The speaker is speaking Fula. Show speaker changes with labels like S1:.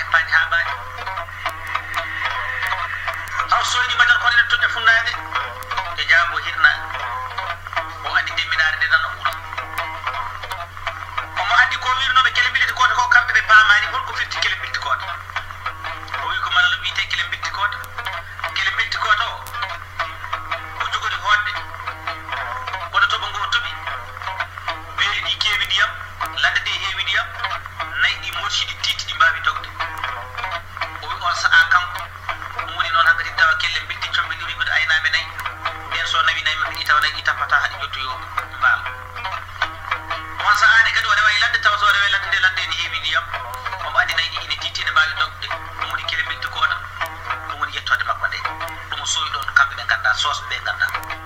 S1: campagne haɓani haw soyni madan kono ene toƴƴa funnade e jaabo hirna o andi deminare nde nan o ɓuuri omo andi ko wirnoɓe kele mbiliti koota ko kamɓe ɓe paamani holko firti kele mbilti koota o wi ko malal wiyete kele mbilti koota o ko jogori hoɗde kono toɓo ngo toɓi beeli ɗi keewi ndiyam ladde ɗe heewi ndiyam nayi ɗi morsi ɗi tiiti ɗi mbawi dogde o wi on sahaa kanko ɗum woni noon hankkadi tawa kelle mbilti comɓe ɗi rigude aynaɓe nayi ɓen so nawi nayi maɓɓe ɗi tawa nayi ɗi tappata haɗi ƴottoyo mbaal on sahani kadi o rewa e ladde tawa so rewe ladde nde ladde ene heewi ndiyam omo andi nayi ɗi ine tiiti ene mbawi dogde ɗum woni kele mbilti koota ɗum woni yettode makko nde ɗum o sowi ɗon kamɓe ɓe ganda sosɓe ɓe ganda